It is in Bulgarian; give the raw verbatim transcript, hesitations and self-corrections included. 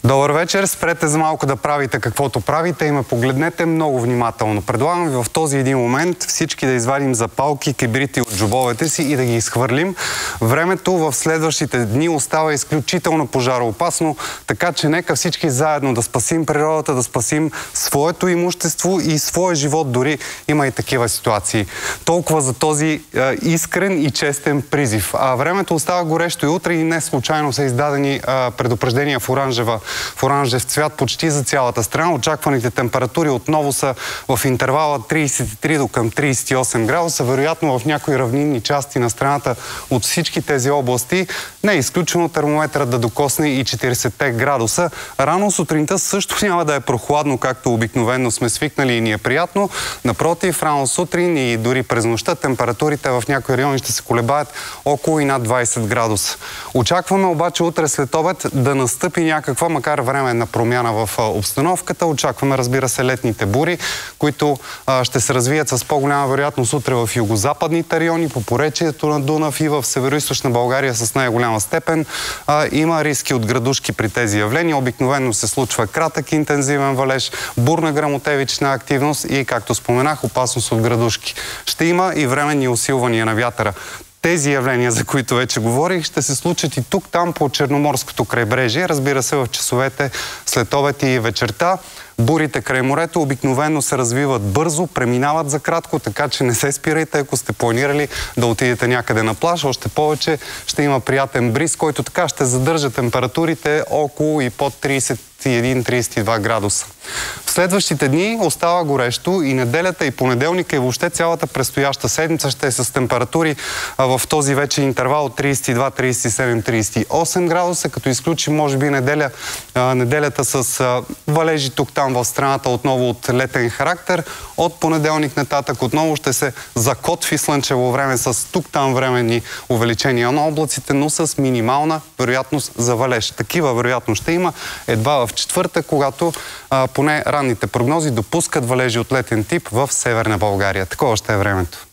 Добър вечер, спрете за малко да правите каквото правите и ме погледнете много внимателно. Предлагам ви в този един момент всички да извадим запалки, кибрити от джобовете си и да ги изхвърлим. Времето в следващите дни остава изключително пожароопасно, така че нека всички заедно да спасим природата, да спасим своето имущество и своя живот, дори има и такива ситуации. Толкова за този е, искрен и честен призив. А времето остава горещо и утре и не случайно са издадени е, предупреждения в оранжева в оранжев цвят почти за цялата страна. Очакваните температури отново са в интервала тридесет и три до към тридесет и осем градуса. Вероятно в някои равнинни части на страната от всички тези области не е изключено термометърът да докосне и четиридесет градуса. Рано сутринта също няма да е прохладно, както обикновено сме свикнали и ни е приятно. Напротив, рано сутрин и дори през нощта температурите в някои райони ще се колебаят около и над двадесет градуса. Очакваме обаче утре след обед да настъпи някаква, макар временна промяна в обстановката. Очакваме, разбира се, летните бури, които а, ще се развият с по-голяма вероятност утре в югозападните райони, по поречието на Дунав и в североизточна България с най-голяма степен. А, има риски от градушки при тези явления. Обикновено се случва кратък интензивен валеж, бурна гръмотевична активност и, както споменах, опасност от градушки. Ще има и временни усилвания на вятъра. Тези явления, за които вече говорих, ще се случат и тук-там по Черноморското крайбрежие, разбира се, в часовете след обед и вечерта. Бурите край морето обикновено се развиват бързо, преминават за кратко, така че не се спирайте, ако сте планирали да отидете някъде на плаж. Още повече ще има приятен бриз, който така ще задържа температурите около и под тридесет и един до тридесет и два градуса. В следващите дни остава горещо и неделята, и понеделника, и въобще цялата предстояща седмица ще е с температури в този вече интервал от тридесет и два, тридесет и седем, тридесет и осем градуса, като изключим може би неделя, неделята с валежи тук-там в страната отново от летен характер. От понеделник нататък отново ще се закотви слънчево време с тук-там временни увеличения на облаците, но с минимална вероятност за валеж. Такива вероятно ще има едва в четвъртък, когато а, поне ранните прогнози допускат валежи от летен тип в Северна България. Такова ще е времето.